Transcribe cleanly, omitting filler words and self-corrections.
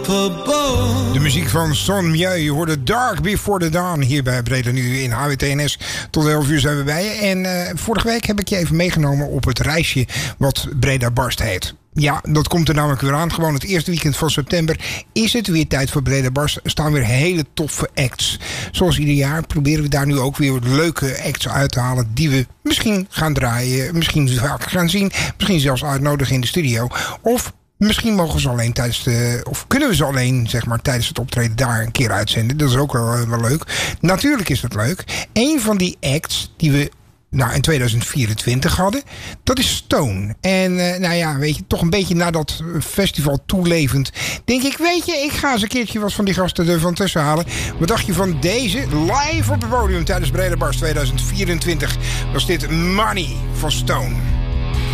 De muziek van Son Mieu. Je hoorde Dark Before the Dawn hier bij Breda Nu in HWTNS. Tot 11 uur zijn we bij je. En vorige week heb ik je even meegenomen op het reisje wat Breda Barst heet. Ja, dat komt er namelijk weer aan. Gewoon het eerste weekend van september is het weer tijd voor Breda Barst. Er staan weer hele toffe acts. Zoals ieder jaar proberen we daar nu ook weer leuke acts uit te halen die we misschien gaan draaien, misschien vaker gaan zien, misschien zelfs uitnodigen in de studio. Of misschien mogen ze alleen kunnen we ze alleen, zeg maar, tijdens het optreden daar een keer uitzenden. Dat is ook wel leuk. Natuurlijk is dat leuk. Een van die acts die we in 2024 hadden, dat is Stone. En weet je, toch een beetje na dat festival toelevend, denk ik, weet je, ik ga eens een keertje wat van die gasten ervan tussen halen. Wat dacht je van deze live op het podium tijdens Breda Barst 2024? Was dit Money van Stone.